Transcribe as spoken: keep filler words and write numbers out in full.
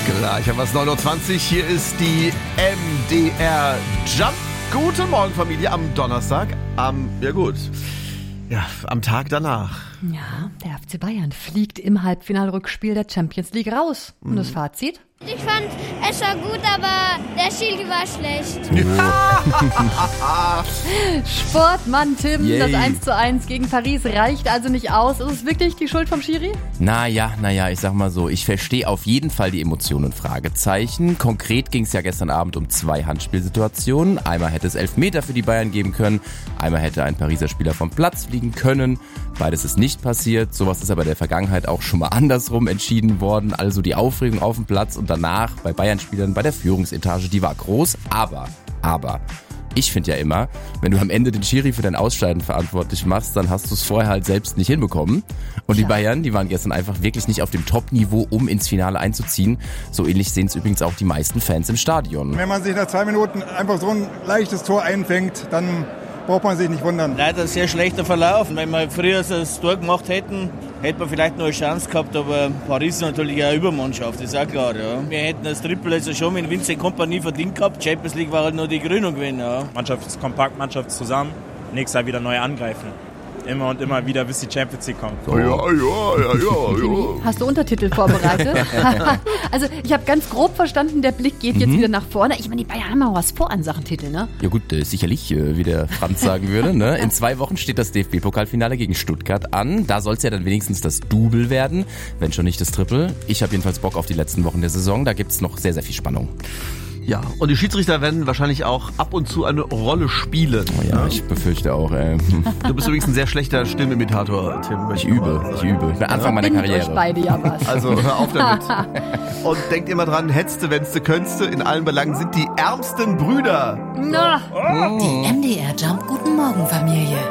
Gleich haben wir es neun Uhr zwanzig. Hier ist die M D R Jump. Guten Morgen, Familie, am Donnerstag. Am, ja gut, ja, am Tag danach. Ja, der F C Bayern fliegt im Halbfinalrückspiel der Champions League raus. Und das Fazit? Ich fand, es war gut, aber der Schiri war schlecht. Sportmann Tim, Yay. das eins zu eins gegen Paris reicht also nicht aus. Ist es wirklich die Schuld vom Schiri? Naja, naja, ich sag mal so, ich verstehe auf jeden Fall die Emotionen, Fragezeichen. Konkret ging es ja gestern Abend um zwei Handspielsituationen. Einmal hätte es Elfmeter für die Bayern geben können, einmal hätte ein Pariser Spieler vom Platz fliegen können. Beides ist nicht passiert, sowas ist aber in der Vergangenheit auch schon mal andersrum entschieden worden. Also die Aufregung auf dem Platz und danach bei Bayern-Spielern bei der Führungsetage, die war groß. Aber, aber, ich finde ja immer, wenn du am Ende den Schiri für dein Ausscheiden verantwortlich machst, dann hast du es vorher halt selbst nicht hinbekommen. Und die Ja. Bayern, die waren gestern einfach wirklich nicht auf dem Top-Niveau, um ins Finale einzuziehen. So ähnlich sehen es übrigens auch die meisten Fans im Stadion. Wenn man sich nach zwei Minuten einfach so ein leichtes Tor einfängt, dann braucht man sich nicht wundern. Leider sehr schlechter Verlauf. Wenn wir früher das Tor gemacht hätten, hätten wir vielleicht noch eine Chance gehabt, aber Paris ist natürlich eine Übermannschaft, das ist auch klar. Ja. Wir hätten das Triple also schon mit Vincent Kompany verdient gehabt. Champions League war halt nur die Krönung gewesen. Ja. Mannschaft ist kompakt, Mannschaft zusammen. Nächstes Jahr wieder neu angreifen. Immer und immer wieder, bis die Champions League kommt. Ja, ja, ja, ja, ja. Hast du Untertitel vorbereitet? Also ich habe ganz grob verstanden, der Blick geht jetzt wieder nach vorne. Ich meine, die Bayern haben auch was vor an Sachen Titel, ne? Ja gut, äh, sicherlich, äh, wie der Franz sagen würde. Ne? In zwei Wochen steht das D F B-Pokalfinale gegen Stuttgart an. Da soll es ja dann wenigstens das Double werden, wenn schon nicht das Triple. Ich habe jedenfalls Bock auf die letzten Wochen der Saison. Da gibt's noch sehr, sehr viel Spannung. Ja, und die Schiedsrichter werden wahrscheinlich auch ab und zu eine Rolle spielen. Oh ja, ich befürchte auch. Ey. Du bist übrigens ein sehr schlechter Stimmimitator, Tim. Ich übe, ich übe. Ich bin Anfang meiner Bindet euch Karriere. beide ja was. Also hör auf damit. Und denkt immer dran, hetzte, wennste, könntste, in allen Belangen sind die ärmsten Brüder. Na. Die M D R Jump Guten Morgen Familie.